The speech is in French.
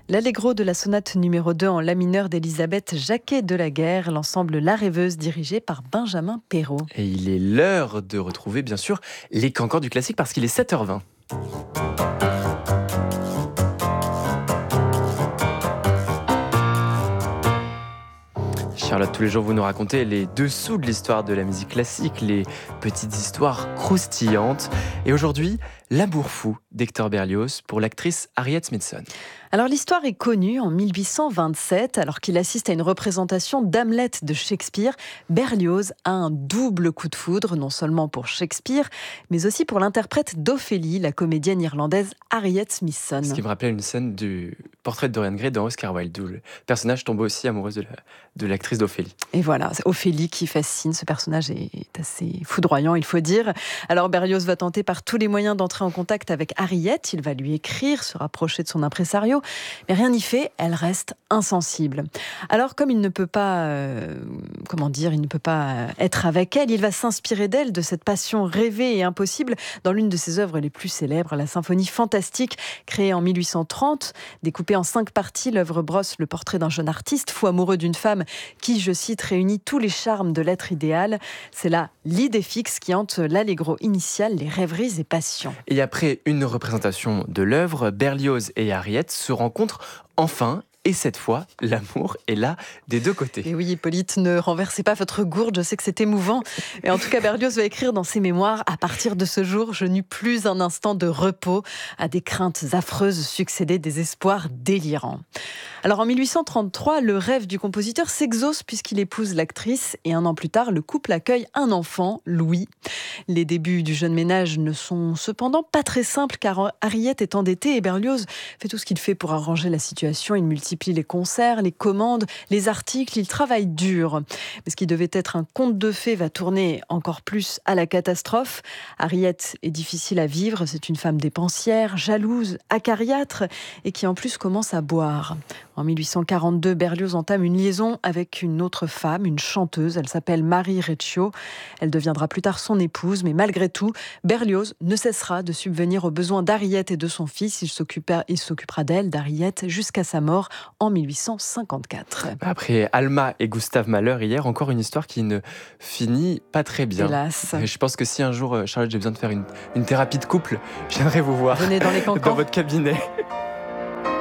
L'allegro de la sonate numéro 2 en la mineur d'Elisabeth Jacquet de la Guerre, l'ensemble La Rêveuse dirigé par Benjamin Perrault. Et il est l'heure de retrouver bien sûr les cancans du classique parce qu'il est 7h20. Charlotte, tous les jours vous nous racontez les dessous de l'histoire de la musique classique, les petites histoires croustillantes. Et aujourd'hui, L'amour fou d'Hector Berlioz pour l'actrice Harriet Smithson. Alors l'histoire est connue. En 1827, alors qu'il assiste à une représentation d'Hamlet de Shakespeare, Berlioz a un double coup de foudre, non seulement pour Shakespeare, mais aussi pour l'interprète d'Ophélie, la comédienne irlandaise Harriet Smithson. Ce qui me rappelait une scène du portrait de Dorian Gray dans Oscar Wilde, où le personnage tombe aussi amoureuse de l'actrice d'Ophélie. Et voilà, c'est Ophélie qui fascine. Ce personnage est assez foudroyant, il faut dire. Alors Berlioz va tenter par tous les moyens d'entrer en contact avec Harriet. Il va lui écrire, se rapprocher de son impresario. Mais rien n'y fait, elle reste insensible. Alors comme il ne peut pas, être avec elle, il va s'inspirer d'elle, de cette passion rêvée et impossible, dans l'une de ses œuvres les plus célèbres, la symphonie fantastique, créée en 1830. Découpée en 5 parties, l'œuvre brosse le portrait d'un jeune artiste, fou amoureux d'une femme qui, je cite, réunit tous les charmes de l'être idéal. C'est là l'idée fixe qui hante l'allegro initial, les rêveries et passions. Et après une représentation de l'œuvre, Berlioz et Harriet se rencontrent enfin. Et cette fois, l'amour est là des deux côtés. Et oui, Hippolyte, ne renversez pas votre gourde, je sais que c'est émouvant. Et en tout cas, Berlioz va écrire dans ses mémoires: à partir de ce jour, je n'eus plus un instant de repos. À des craintes affreuses succédaient des espoirs délirants. Alors en 1833, le rêve du compositeur s'exauce puisqu'il épouse l'actrice. Et un an plus tard, le couple accueille un enfant, Louis. Les débuts du jeune ménage ne sont cependant pas très simples car Harriet est endettée et Berlioz fait tout ce qu'il fait pour arranger la situation. Il multiplie les concerts, les commandes, les articles, il travaille dur. Mais ce qui devait être un conte de fées va tourner encore plus à la catastrophe. Harriet est difficile à vivre, c'est une femme dépensière, jalouse, acariâtre et qui en plus commence à boire. En 1842, Berlioz entame une liaison avec une autre femme, une chanteuse. Elle s'appelle Marie Reccio. Elle deviendra plus tard son épouse, mais malgré tout, Berlioz ne cessera de subvenir aux besoins d'Harriet et de son fils. Il s'occupera d'elle, d'Harriet, jusqu'à sa mort en 1854. Après Alma et Gustave Mahler, hier, encore une histoire qui ne finit pas très bien. Hélas. Et je pense que si un jour, Charlotte, j'ai besoin de faire une thérapie de couple, je viendrai vous voir. Venez dans les cancans. Dans votre cabinet.